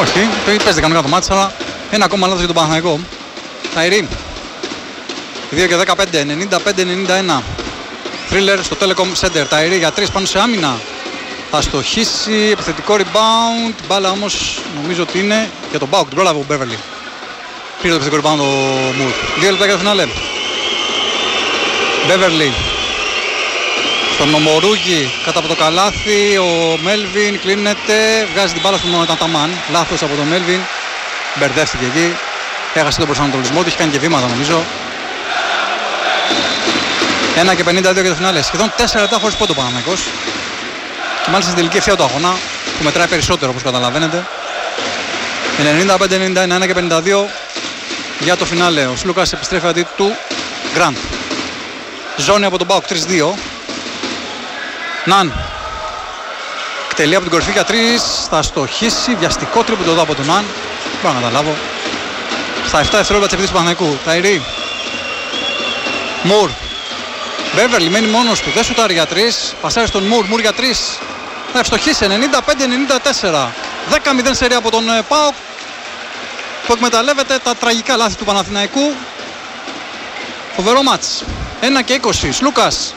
Όχι, παίζει κανονικά το μάτς, αλλά ένα ακόμα λάθος για τον Παναθηναϊκό. Ταϊρή. 2 και 15, 95-91. Thriller στο Telecom Center. Ταϊρή για 3 πάνω σε άμυνα. Θα στοχίσει, επιθετικό rebound. Μπάλα όμως νομίζω ότι είναι για τον Μπάουκ. Την πρόλαβε ο Μπέβερλι. Πήρε το επιθετικό rebound ο Μουρ. 2 λεπτά για το φινάλε. Μπέβερλι. Στον Ομορούγι κάτω από το καλάθι. Ο Μέλβιν κλείνεται. Βγάζει την μπάλα στον Ταταμάν. Λάθος από τον Μέλβιν. Μπερδεύτηκε εκεί. Έχασε τον προσανατολισμό του. Έχει κάνει και βήματα νομίζω. 1 και 52 για το φινάλε. Σχεδόν 4 λεπτά χωρίς πόντο Παναθηναϊκός. Και μάλιστα στην τελική ευθεία του αγώνα που μετράει περισσότερο όπως καταλαβαίνετε. 95-91, 1 και 52 για το φινάλε. Ο Σλούκας επιστρέφει αντί του Γκραντ. Ζώνη από τον Μπάουκ 3-2. Ναν. Εκτελεί από την κορυφή για 3. Θα στοχίσει. Βιαστικό τρίποντο εδώ από τον Ναν. Μπορώ να καταλάβω. Στα 7 δευτερόλεπτα της επίθεσης του Παναθηναϊκού. Ταϊρή. Μουρ. Μπέβερλι μένει μόνος του. Δεν σουτάρει για 3. Πασάρει στον Μουρ. Μουρ για 3. Θα ευστοχίσει. 95-94. 10-0 σερί από τον ΠΑΟΚ που εκμεταλλεύεται τα τραγικά λάθη του Παναθηναϊκού. Φοβερό μάτς. 1 και 20. Σλούκας.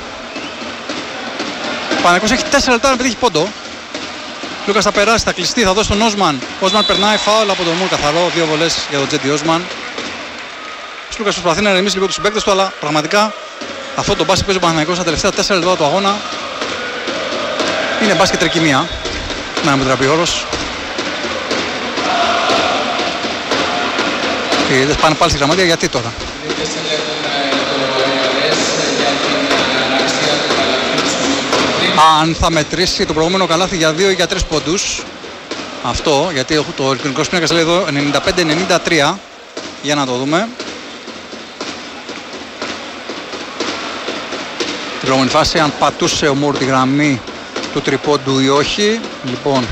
Ο Παναθηναϊκός έχει 4 λεπτά να πετύχει πόντο. Λούκας θα περάσει, θα κλειστεί, θα δώσει τον Όσμαν. Όσμαν περνάει φάουλ από τον Μουρ καθαρό. 2 βολές για τον Τζέντι Όσμαν. Ο Λούκας προσπαθεί να ηρεμήσει λίγο τους συμπαίκτες του, αλλά πραγματικά αυτό το μπάσκετ παίζει ο Παναθηναϊκός στα τελευταία 4 λεπτά του αγώνα. Είναι μπάσκετ τρεκυμία. Να μου τραπεί ο όρος. Οι διαιτητές πάνε πάλι στη γραμματεία, γιατί τώρα. Αν θα μετρήσει το προηγούμενο καλάθι για 2 ή για 3 πόντους. Αυτό, γιατί το ηλεκτρονικός πίνακας λέει εδώ 95-93. Για να το δούμε. Την προηγούμενη φάση, αν πατούσε ο Μουρ τη γραμμή του τριπόντου ή όχι. Λοιπόν,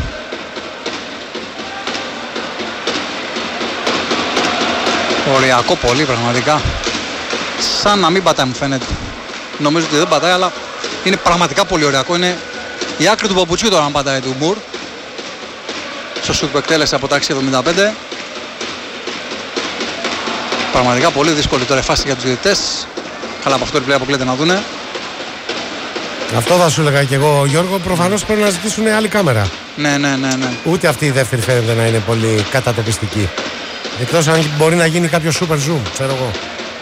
οριακό πολύ πραγματικά. Σαν να μην πατάει μου φαίνεται. Νομίζω ότι δεν πατάει, αλλά είναι πραγματικά πολύ οριακό. Είναι η άκρη του παπουτσιού τώρα αν πατάει του Μουρ. Στο σουτ που εκτέλεσε από τάξη 75. Πραγματικά πολύ δύσκολη τώρα φάση για τους διαιτητές. Καλά, από αυτό το replay αποκλείεται να δούνε. Αυτό θα σου έλεγα και εγώ, Γιώργο. Προφανώς πρέπει να ζητήσουν άλλη κάμερα. Ναι. Ούτε αυτή η δεύτερη φαίνεται να είναι πολύ κατατοπιστική. Εκτός αν μπορεί να γίνει κάποιο super zoom, ξέρω εγώ.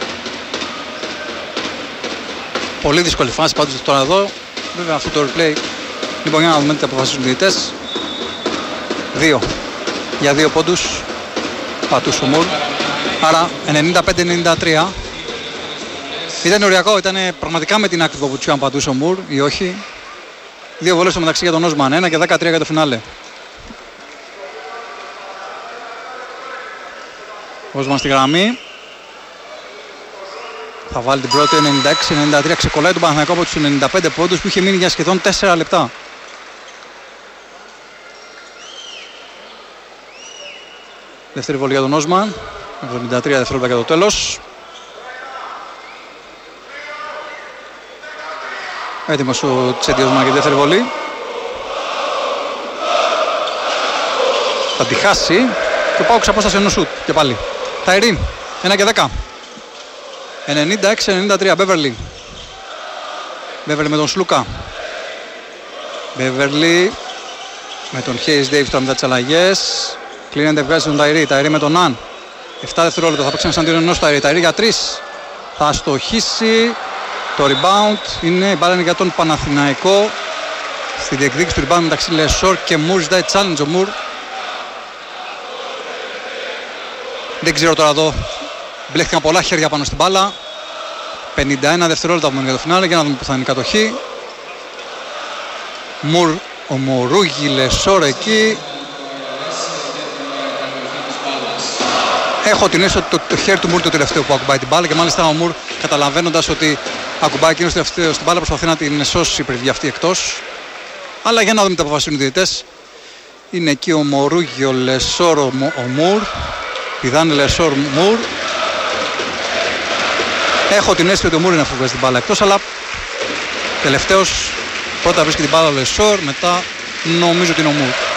Πολύ δύσκολη φάση πάντως τώρα εδώ. Βέβαια αυτό το replay. Λοιπόν, για να δούμε τι αποφασίζουν οι διαιτητές. 2 για 2 πόντους. Πατούσε ο Μουρ. Άρα 95-93. Ήταν οριακό, ήταν πραγματικά με την άκρη του παπουτσιού αν πατούσε ο Μουρ ή όχι. 2 βολές στο μεταξύ για τον Όσμαν. 1 και 13 για το φινάλε. Όσμαν στη γραμμή. Θα βάλει την πρώτη 96-93. Ξεκολλάει τον Παναθηναϊκό από τους 95 πόντους που είχε μείνει για σχεδόν 4 λεπτά. Δεύτερη βολή για τον Όσμαν. 73 δευτερόλεπτα για το τέλος. Έτοιμος ο Τζέντι Όσμαν για τη δεύτερη βολή. Θα τη χάσει και πάω ξαπόσταση ενός σουτ και πάλι. Ταϊρή, 1 και 10. 96-93, Μπέβερλι. Μπέβερλι με τον Σλούκα. Μπέβερλι με τον Χέις Ντέιβις τώρα μετά τις αλλαγές. Κλείνεται, βγάζει τον Ταϊρή. Ταϊρή με τον Ναν. 7 δευτερόλεπτα, θα παίξει ένα σαντήριο ενός Ταϊρή. Ταϊρή για 3. Θα στοχίσει. Το rebound είναι, η μπάλα είναι για τον Παναθηναϊκό. Στη διεκδίκηση του rebound μεταξύ Λεσόρ και Μουρ. Ζητάει challenge ο Μουρ. Δεν ξέρω τώρα εδώ. Μπλέχτηκαν πολλά χέρια πάνω στην μπάλα. 51 δευτερόλεπτα που μένουν για το φινάλε. Για να δούμε που θα είναι η κατοχή. Μουρ, ο Μορούγι, Λεσόρ εκεί. Έχω την αίσθηση ότι το χέρι του Μουρ το τελευταίο που ακουμπάει την μπάλα και μάλιστα ο Μουρ καταλαβαίνοντας ότι ακουμπάει εκείνος τελευταίο στην μπάλα προσπαθεί να την σώσει πριν βγει αυτή εκτός. Αλλά για να δούμε τι αποφασίζουν οι διαιτητές. Είναι εκεί ο Μορούγι, ο Λεσόρ, ο Μουρ. Πηδάνε Λεσόρ, Μουρ. Έχω την αίσθηση ότι ο Μουρ είναι αυτό που βγάζει την μπάλα εκτός, αλλά τελευταίος πρώτα βρίσκει την μπάλα ο Λεσόρ, μετά νομίζω ότι είναι ο Μουρ.